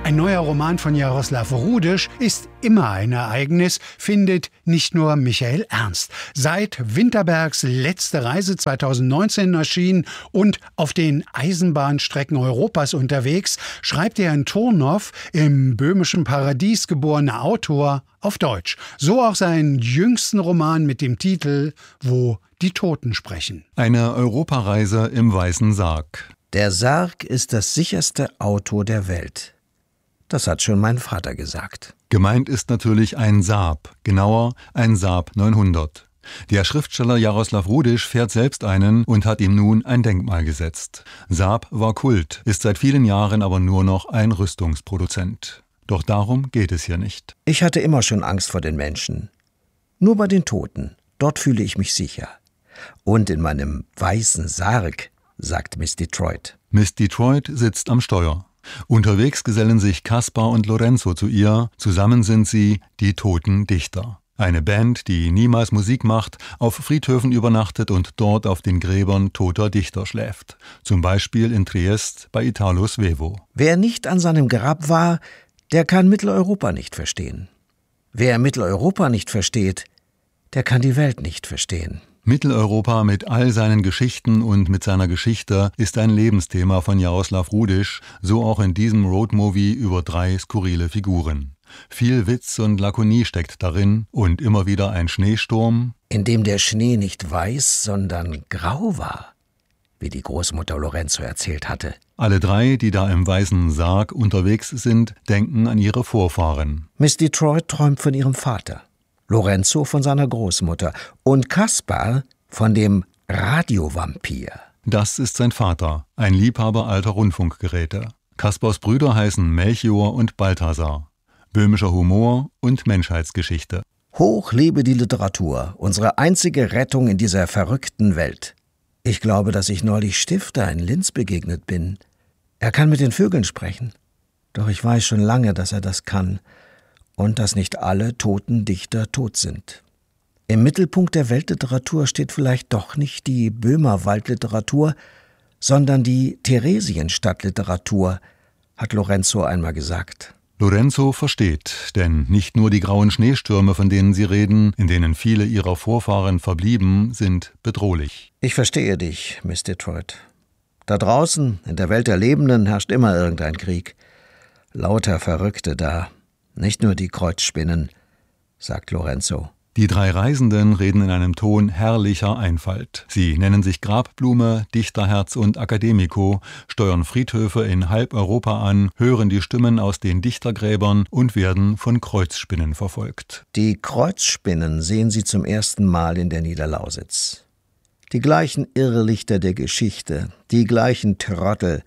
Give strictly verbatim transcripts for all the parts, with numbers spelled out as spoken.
Ein neuer Roman von Jaroslav Rudisch ist immer ein Ereignis, findet nicht nur Michael Ernst. Seit Winterbergs letzte Reise zweitausendneunzehn erschienen und auf den Eisenbahnstrecken Europas unterwegs, schreibt er in Turnov, im böhmischen Paradies geborener Autor, auf Deutsch. So auch seinen jüngsten Roman mit dem Titel »Wo die Toten sprechen«. Eine Europareise im Weißen Sarg. Der Sarg ist das sicherste Auto der Welt. Das hat schon mein Vater gesagt. Gemeint ist natürlich ein Saab, genauer ein Saab neunhundert. Der Schriftsteller Jaroslav Rudisch fährt selbst einen und hat ihm nun ein Denkmal gesetzt. Saab war Kult, ist seit vielen Jahren aber nur noch ein Rüstungsproduzent. Doch darum geht es hier nicht. Ich hatte immer schon Angst vor den Menschen. Nur bei den Toten, dort fühle ich mich sicher. Und in meinem weißen Sarg, sagt Miss Detroit. Miss Detroit sitzt am Steuer. Unterwegs gesellen sich Kaspar und Lorenzo zu ihr. Zusammen sind sie die Toten Dichter. Eine Band, die niemals Musik macht, auf Friedhöfen übernachtet und dort auf den Gräbern toter Dichter schläft. Zum Beispiel in Triest bei Italo Svevo. Wer nicht an seinem Grab war, der kann Mitteleuropa nicht verstehen. Wer Mitteleuropa nicht versteht, der kann die Welt nicht verstehen. Mitteleuropa mit all seinen Geschichten und mit seiner Geschichte ist ein Lebensthema von Jaroslav Rudisch, so auch in diesem Roadmovie über drei skurrile Figuren. Viel Witz und Lakonie steckt darin und immer wieder ein Schneesturm, in dem der Schnee nicht weiß, sondern grau war, wie die Großmutter Lorenzo erzählt hatte. Alle drei, die da im Weißen Sarg unterwegs sind, denken an ihre Vorfahren. Miss Detroit träumt von ihrem Vater. Lorenzo von seiner Großmutter und Kaspar von dem Radiovampir. Das ist sein Vater, ein Liebhaber alter Rundfunkgeräte. Kaspars Brüder heißen Melchior und Balthasar. Böhmischer Humor und Menschheitsgeschichte. Hoch lebe die Literatur, unsere einzige Rettung in dieser verrückten Welt. Ich glaube, dass ich neulich Stifter in Linz begegnet bin. Er kann mit den Vögeln sprechen. Doch ich weiß schon lange, dass er das kann. Und dass nicht alle toten Dichter tot sind. Im Mittelpunkt der Weltliteratur steht vielleicht doch nicht die Böhmerwaldliteratur, sondern die Theresienstadtliteratur, hat Lorenzo einmal gesagt. Lorenzo versteht, denn nicht nur die grauen Schneestürme, von denen sie reden, in denen viele ihrer Vorfahren verblieben, sind bedrohlich. Ich verstehe dich, Miss Detroit. Da draußen, in der Welt der Lebenden, herrscht immer irgendein Krieg. Lauter Verrückte da. Nicht nur die Kreuzspinnen, sagt Lorenzo. Die drei Reisenden reden in einem Ton herrlicher Einfalt. Sie nennen sich Grabblume, Dichterherz und Akademiko, steuern Friedhöfe in halb Europa an, hören die Stimmen aus den Dichtergräbern und werden von Kreuzspinnen verfolgt. Die Kreuzspinnen sehen sie zum ersten Mal in der Niederlausitz. Die gleichen Irrlichter der Geschichte, die gleichen Trottel,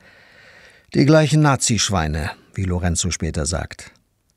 die gleichen Nazischweine, wie Lorenzo später sagt.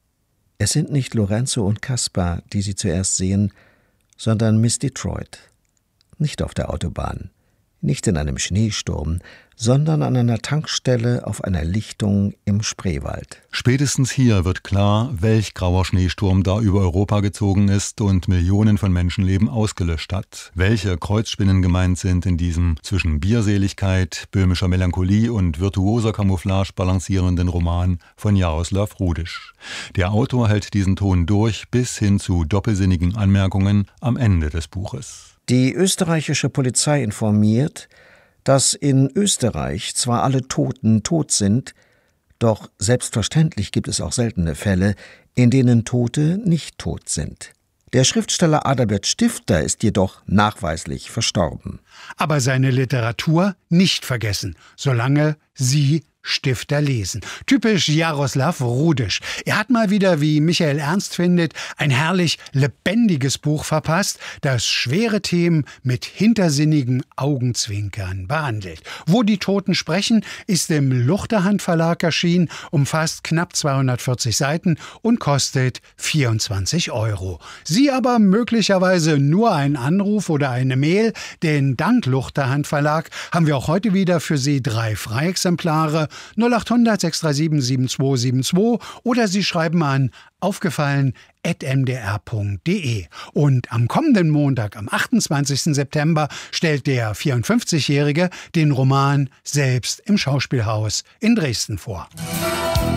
Es sind nicht Lorenzo und Kaspar, die sie zuerst sehen, sondern Miss Detroit. Nicht auf der Autobahn, nicht in einem Schneesturm, sondern an einer Tankstelle auf einer Lichtung im Spreewald. Spätestens hier wird klar, welch grauer Schneesturm da über Europa gezogen ist und Millionen von Menschenleben ausgelöscht hat. Welche Kreuzspinnen gemeint sind in diesem zwischen Bierseligkeit, böhmischer Melancholie und virtuoser Camouflage balancierenden Roman von Jaroslav Rudisch. Der Autor hält diesen Ton durch bis hin zu doppelsinnigen Anmerkungen am Ende des Buches. Die österreichische Polizei informiert, dass in Österreich zwar alle Toten tot sind, doch selbstverständlich gibt es auch seltene Fälle, in denen Tote nicht tot sind. Der Schriftsteller Adalbert Stifter ist jedoch nachweislich verstorben. Aber seine Literatur nicht vergessen, solange Sie Stifter lesen. Typisch Jaroslav Rudisch. Er hat mal wieder, wie Michael Ernst findet, ein herrlich lebendiges Buch verpasst, das schwere Themen mit hintersinnigen Augenzwinkern behandelt. Wo die Toten sprechen, ist im Luchterhand Verlag erschienen, umfasst knapp zweihundertvierzig Seiten und kostet vierundzwanzig Euro. Sie aber möglicherweise nur ein Anruf oder eine Mail, denn dank Luchterhand Verlag haben wir auch heute wieder für Sie drei Freiexemplare null acht hundert sechs drei sieben sieben zwei sieben zwei oder Sie schreiben an aufgefallen at m d r punkt d e. Und am kommenden Montag, am achtundzwanzigsten September, stellt der vierundfünfzigjährige den Roman Selbst im Schauspielhaus in Dresden vor.